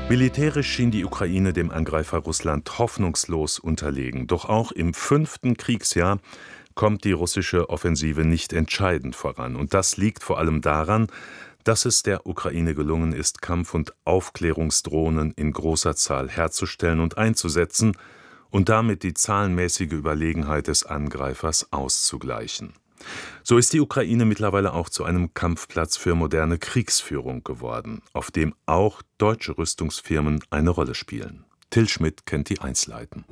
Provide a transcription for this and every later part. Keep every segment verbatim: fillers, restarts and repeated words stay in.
Militärisch schien die Ukraine dem Angreifer Russland hoffnungslos unterlegen. Doch auch im fünften Kriegsjahr kommt die russische Offensive nicht entscheidend voran. Und das liegt vor allem daran, dass es der Ukraine gelungen ist, Kampf- und Aufklärungsdrohnen in großer Zahl herzustellen und einzusetzen und damit die zahlenmäßige Überlegenheit des Angreifers auszugleichen. So ist die Ukraine mittlerweile auch zu einem Kampfplatz für moderne Kriegsführung geworden, auf dem auch deutsche Rüstungsfirmen eine Rolle spielen. Till Schmidt kennt die Einzelheiten.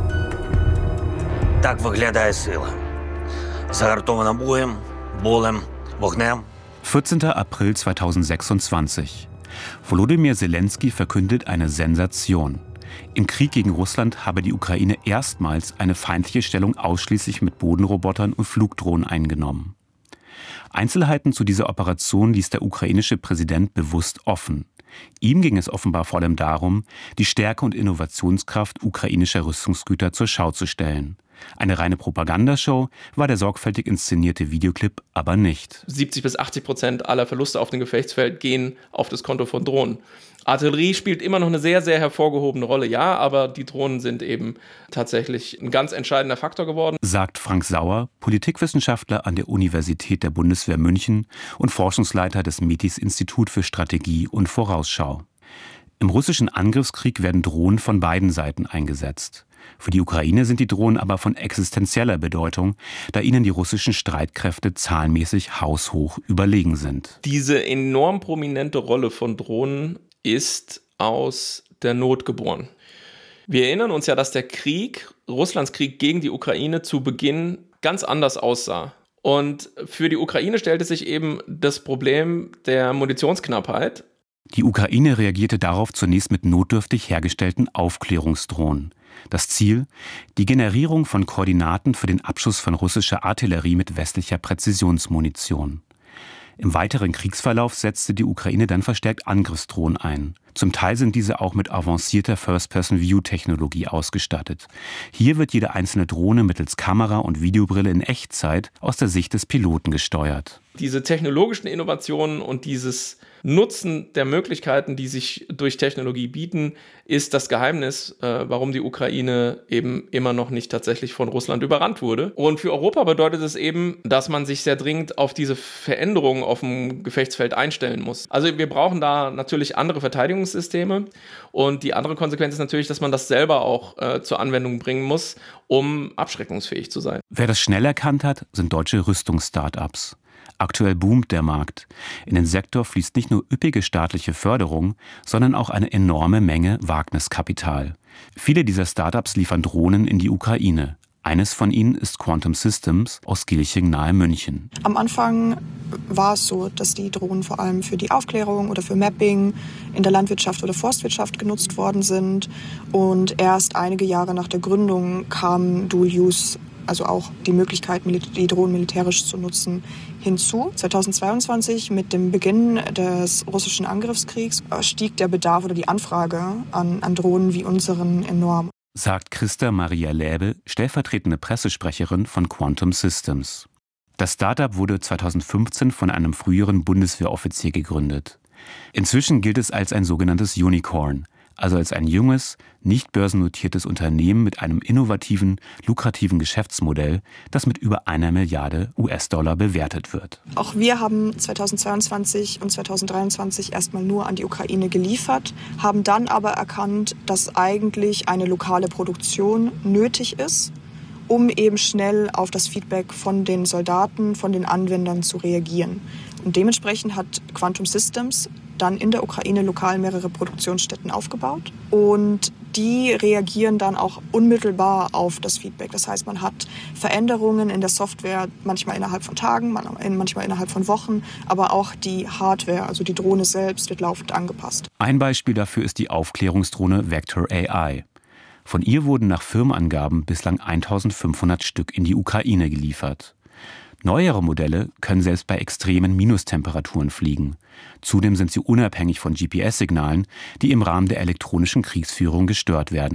Так виглядає сила. Загартована боєм, болем, вогнем. vierzehnter April zweitausendsechsundzwanzig. Volodymyr Zelensky verkündet eine Sensation. Im Krieg gegen Russland habe die Ukraine erstmals eine feindliche Stellung ausschließlich mit Bodenrobotern und Flugdrohnen eingenommen. Einzelheiten zu dieser Operation ließ der ukrainische Präsident bewusst offen. Ihm ging es offenbar vor allem darum, die Stärke und Innovationskraft ukrainischer Rüstungsgüter zur Schau zu stellen. Eine reine Propagandashow war der sorgfältig inszenierte Videoclip aber nicht. siebzig bis achtzig Prozent aller Verluste auf dem Gefechtsfeld gehen auf das Konto von Drohnen. Artillerie spielt immer noch eine sehr, sehr hervorgehobene Rolle, ja, aber die Drohnen sind eben tatsächlich ein ganz entscheidender Faktor geworden. Sagt Frank Sauer, Politikwissenschaftler an der Universität der Bundeswehr München und Forschungsleiter des Metis-Institut für Strategie und Vorausschau. Im russischen Angriffskrieg werden Drohnen von beiden Seiten eingesetzt. Für die Ukraine sind die Drohnen aber von existenzieller Bedeutung, da ihnen die russischen Streitkräfte zahlenmäßig haushoch überlegen sind. Diese enorm prominente Rolle von Drohnen ist aus der Not geboren. Wir erinnern uns ja, dass der Krieg, Russlands Krieg gegen die Ukraine zu Beginn ganz anders aussah. Und für die Ukraine stellte sich eben das Problem der Munitionsknappheit. Die Ukraine reagierte darauf zunächst mit notdürftig hergestellten Aufklärungsdrohnen. Das Ziel? Die Generierung von Koordinaten für den Abschuss von russischer Artillerie mit westlicher Präzisionsmunition. Im weiteren Kriegsverlauf setzte die Ukraine dann verstärkt Angriffsdrohnen ein. Zum Teil sind diese auch mit avancierter First-Person-View-Technologie ausgestattet. Hier wird jede einzelne Drohne mittels Kamera und Videobrille in Echtzeit aus der Sicht des Piloten gesteuert. Diese technologischen Innovationen und dieses Nutzen der Möglichkeiten, die sich durch Technologie bieten, ist das Geheimnis, äh, warum die Ukraine eben immer noch nicht tatsächlich von Russland überrannt wurde. Und für Europa bedeutet es eben, dass man sich sehr dringend auf diese Veränderungen auf dem Gefechtsfeld einstellen muss. Also wir brauchen da natürlich andere Verteidigungssysteme und die andere Konsequenz ist natürlich, dass man das selber auch äh, zur Anwendung bringen muss, um abschreckungsfähig zu sein. Wer das schnell erkannt hat, sind deutsche Rüstungsstartups. Aktuell boomt der Markt. In den Sektor fließt nicht nur üppige staatliche Förderung, sondern auch eine enorme Menge Wagniskapital. Viele dieser Startups liefern Drohnen in die Ukraine. Eines von ihnen ist Quantum Systems aus Gilching nahe München. Am Anfang war es so, dass die Drohnen vor allem für die Aufklärung oder für Mapping in der Landwirtschaft oder Forstwirtschaft genutzt worden sind. Und erst einige Jahre nach der Gründung kam Dual-Use, also auch die Möglichkeit, die Drohnen militärisch zu nutzen, hinzu. zweitausendzweiundzwanzig, mit dem Beginn des russischen Angriffskriegs, stieg der Bedarf oder die Anfrage an, an Drohnen wie unseren enorm. Sagt Christa Maria Läbe, stellvertretende Pressesprecherin von Quantum Systems. Das Startup wurde zweitausendfünfzehn von einem früheren Bundeswehroffizier gegründet. Inzwischen gilt es als ein sogenanntes Unicorn, also als ein junges, nicht börsennotiertes Unternehmen mit einem innovativen, lukrativen Geschäftsmodell, das mit über einer Milliarde U S-Dollar bewertet wird. Auch wir haben zweitausendzweiundzwanzig und zweitausenddreiundzwanzig erstmal nur an die Ukraine geliefert, haben dann aber erkannt, dass eigentlich eine lokale Produktion nötig ist, um eben schnell auf das Feedback von den Soldaten, von den Anwendern zu reagieren. Und dementsprechend hat Quantum Systems dann in der Ukraine lokal mehrere Produktionsstätten aufgebaut und die reagieren dann auch unmittelbar auf das Feedback. Das heißt, man hat Veränderungen in der Software, manchmal innerhalb von Tagen, manchmal innerhalb von Wochen, aber auch die Hardware, also die Drohne selbst, wird laufend angepasst. Ein Beispiel dafür ist die Aufklärungsdrohne Vector A I. Von ihr wurden nach Firmenangaben bislang eintausendfünfhundert Stück in die Ukraine geliefert. Neuere Modelle können selbst bei extremen Minustemperaturen fliegen. Zudem sind sie unabhängig von G P S-Signalen, die im Rahmen der elektronischen Kriegsführung gestört werden.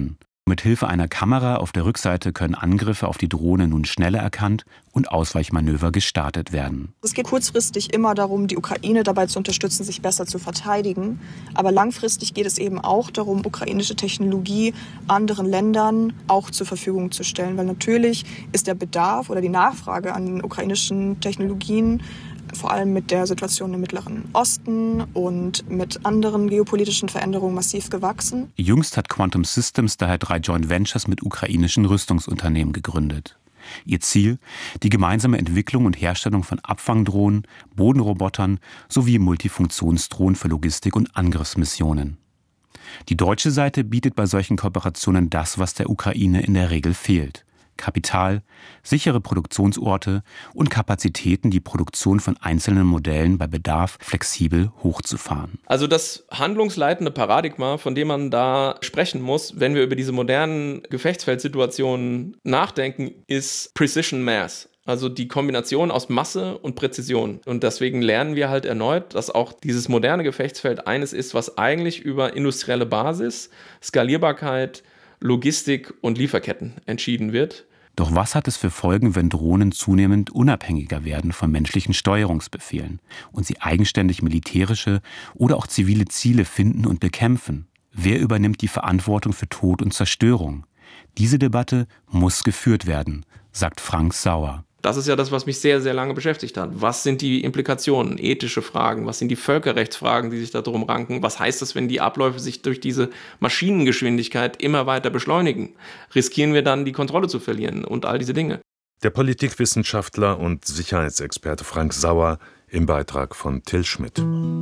Mit Hilfe einer Kamera auf der Rückseite können Angriffe auf die Drohne nun schneller erkannt und Ausweichmanöver gestartet werden. Es geht kurzfristig immer darum, die Ukraine dabei zu unterstützen, sich besser zu verteidigen. Aber langfristig geht es eben auch darum, ukrainische Technologie anderen Ländern auch zur Verfügung zu stellen. Weil natürlich ist der Bedarf oder die Nachfrage an den ukrainischen Technologien vor allem mit der Situation im Mittleren Osten und mit anderen geopolitischen Veränderungen massiv gewachsen. Jüngst hat Quantum Systems daher drei Joint Ventures mit ukrainischen Rüstungsunternehmen gegründet. Ihr Ziel: die gemeinsame Entwicklung und Herstellung von Abfangdrohnen, Bodenrobotern sowie Multifunktionsdrohnen für Logistik- und Angriffsmissionen. Die deutsche Seite bietet bei solchen Kooperationen das, was der Ukraine in der Regel fehlt: Kapital, sichere Produktionsorte und Kapazitäten, die Produktion von einzelnen Modellen bei Bedarf flexibel hochzufahren. Also das handlungsleitende Paradigma, von dem man da sprechen muss, wenn wir über diese modernen Gefechtsfeldsituationen nachdenken, ist Precision Mass. Also die Kombination aus Masse und Präzision. Und deswegen lernen wir halt erneut, dass auch dieses moderne Gefechtsfeld eines ist, was eigentlich über industrielle Basis, Skalierbarkeit, Logistik und Lieferketten entschieden wird. Doch was hat es für Folgen, wenn Drohnen zunehmend unabhängiger werden von menschlichen Steuerungsbefehlen und sie eigenständig militärische oder auch zivile Ziele finden und bekämpfen? Wer übernimmt die Verantwortung für Tod und Zerstörung? Diese Debatte muss geführt werden, sagt Frank Sauer. Das ist ja das, was mich sehr, sehr lange beschäftigt hat. Was sind die Implikationen, ethische Fragen? Was sind die Völkerrechtsfragen, die sich da drum ranken? Was heißt das, wenn die Abläufe sich durch diese Maschinengeschwindigkeit immer weiter beschleunigen? Riskieren wir dann, die Kontrolle zu verlieren und all diese Dinge? Der Politikwissenschaftler und Sicherheitsexperte Frank Sauer im Beitrag von Till Schmidt.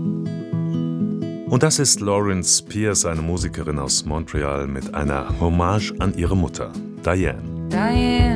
Und das ist Lawrence Pierce, eine Musikerin aus Montreal, mit einer Hommage an ihre Mutter, Diane. Diane.